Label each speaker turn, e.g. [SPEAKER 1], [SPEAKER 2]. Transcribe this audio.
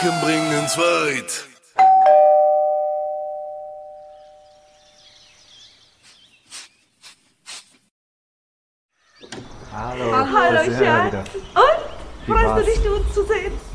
[SPEAKER 1] Bringen's weit.
[SPEAKER 2] Hallo.
[SPEAKER 3] Hallo,
[SPEAKER 2] da sind wir
[SPEAKER 3] Schatz.
[SPEAKER 2] wieder.
[SPEAKER 3] Und? Freust du dich, uns zu sehen?